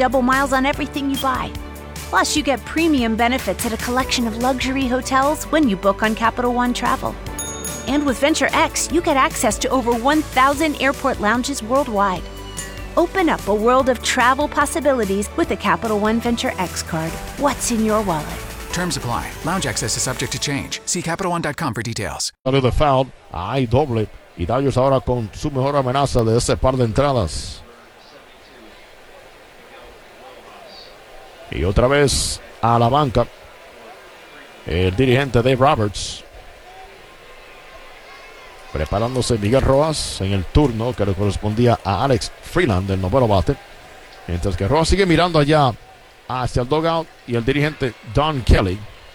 double miles on everything you buy. Plus, you get premium benefits at a collection of luxury hotels when you book on Capital One Travel. And with Venture X, you get access to over 1,000 airport lounges worldwide. Open up a world of travel possibilities with the Capital One Venture X card. What's in your wallet? Terms apply. Lounge access is subject to change. See CapitalOne.com for details. De foul. Hay doble. Y Dodgers ahora con su mejor amenaza de ese par de entradas. Y otra vez a la banca el dirigente Dave Roberts. Preparándose Miguel Rojas en el turno que le correspondía a Alex Freeland, el noveno bate. Mientras que Rojas sigue mirando allá hacia el dugout y el dirigente Don Kelly.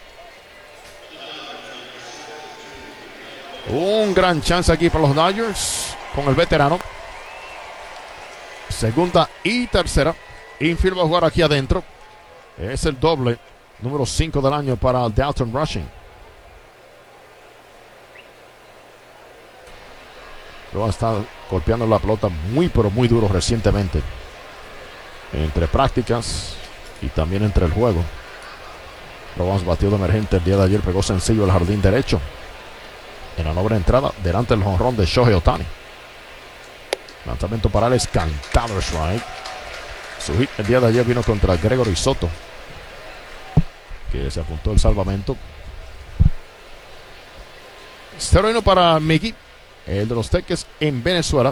Un gran chance aquí para los Dodgers con el veterano. Segunda y tercera. Infield va a jugar aquí adentro. Es el doble número 5 del año para Dalton Rushing. Rojas está golpeando la pelota muy pero muy duro recientemente. Entre prácticas y también entre el juego. Rojas batió de emergente el día de ayer. Pegó sencillo al jardín derecho. En la novena entrada, delante del jonrón de Shohei Ohtani. Lanzamiento para él es cantado strike. Su hit el día de ayer vino contra Gregory Soto, que se apuntó el salvamento. 0-1 para Miggy, el de los Teques en Venezuela.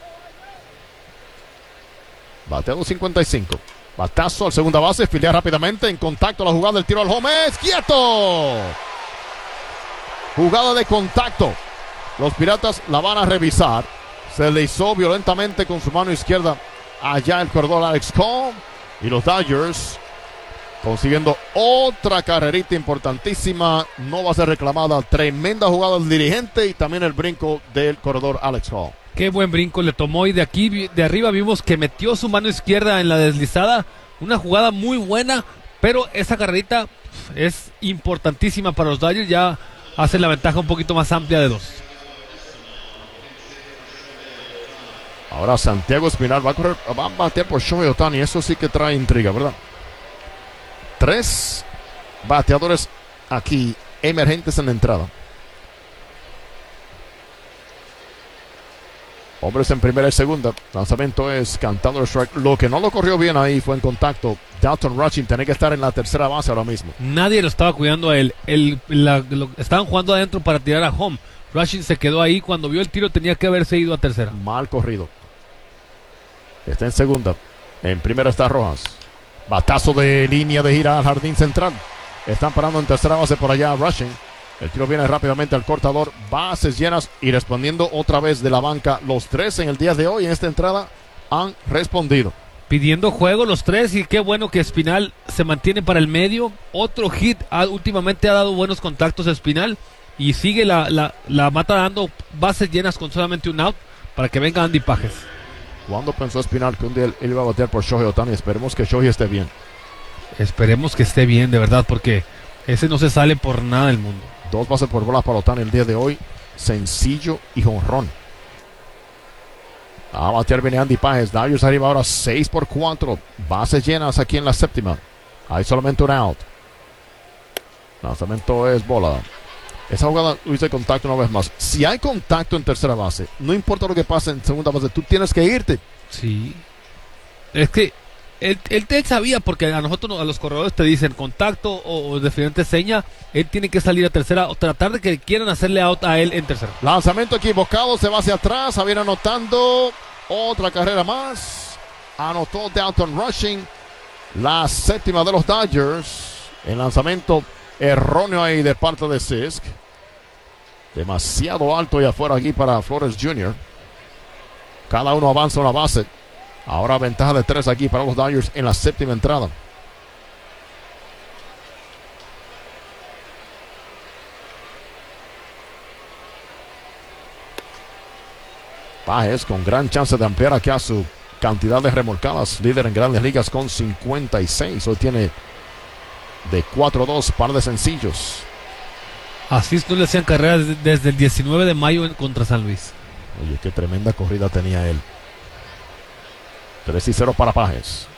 Bateado 55. Batazo al segunda base, fildea rápidamente, en contacto la jugada del tiro al home. ¡Es quieto! Jugada de contacto. Los Piratas la van a revisar. Se le hizo violentamente con su mano izquierda allá el corredor Alex Cobb. Y los Dodgers consiguiendo otra carrerita importantísima. No va a ser reclamada. Tremenda jugada del dirigente y también el brinco del corredor Alex Cobb. Qué buen brinco le tomó y de aquí, de arriba vimos que metió su mano izquierda en la deslizada. Una jugada muy buena, pero esa carrerita es importantísima para los Dodgers. Ya hace la ventaja un poquito más amplia de 2. Ahora Santiago Espinal va a batear por Shohei Ohtani. Eso sí que trae intriga, ¿verdad? 3 bateadores aquí emergentes en la entrada. Hombres en primera y segunda. Lanzamiento es cantando el strike. Lo que no lo corrió bien ahí fue en contacto. Dalton Rushing tiene que estar en la tercera base ahora mismo. Nadie lo estaba cuidando a él. Estaban jugando adentro para tirar a home. Rushing se quedó ahí. Cuando vio el tiro tenía que haberse ido a tercera. Mal corrido. Está en segunda. En primera está Rojas. Batazo de línea de gira al jardín central. Están parando en tercera base por allá Rushing. El tiro viene rápidamente al cortador. Bases llenas y respondiendo otra vez de la banca. Los 3 en el día de hoy en esta entrada han respondido. Pidiendo juego los 3 y qué bueno que Espinal se mantiene para el medio. Otro hit. Últimamente ha dado buenos contactos Espinal. Y sigue la mata dando bases llenas con solamente un out para que venga Andy Pages. ¿Cuándo pensó Espinal que un día él iba a batear por Shohei Ohtani? Esperemos que Shohei esté bien. Esperemos que esté bien, de verdad, porque ese no se sale por nada del mundo. 2 bases por bola para Ohtani el día de hoy. Sencillo y jonrón. A batear viene Andy Pages. Dodgers arriba ahora 6-4. Bases llenas aquí en la séptima. Hay solamente un out. Lanzamiento es bola. Esa jugada hice contacto una vez más. Si hay contacto en tercera base, no importa lo que pase en segunda base, tú tienes que irte. Sí. Es que él sabía, porque a nosotros, a los corredores te dicen contacto o diferente seña. Él tiene que salir a tercera o tratar de que quieran hacerle out a él en tercera. Lanzamiento equivocado, se va hacia atrás. Viene anotando otra carrera más. Anotó Dalton Rushing, la séptima de los Dodgers. El lanzamiento erróneo ahí de parte de Sisk. Demasiado alto y afuera aquí para Flores Jr. Cada uno avanza una base. Ahora ventaja de 3 aquí para los Dodgers en la séptima entrada. Pages con gran chance de ampliar aquí a su cantidad de remolcadas. Líder en grandes ligas con 56. Hoy tiene de 4-2, par de sencillos. Así no le hacían carreras desde el 19 de mayo contra San Luis. Oye, qué tremenda corrida tenía él. 3-0 para Pages.